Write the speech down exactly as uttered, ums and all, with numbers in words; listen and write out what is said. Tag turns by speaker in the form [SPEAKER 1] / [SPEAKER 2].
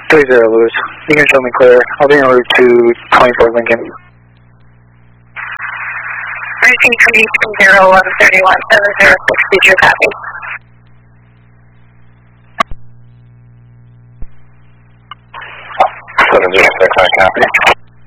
[SPEAKER 1] three zero Lewis. You can show me clear. I'll be en route to twenty-four Lincoln.
[SPEAKER 2] Racing three zero one thirty one seven zero six. Did you copy?
[SPEAKER 3] seven zero six, I copy.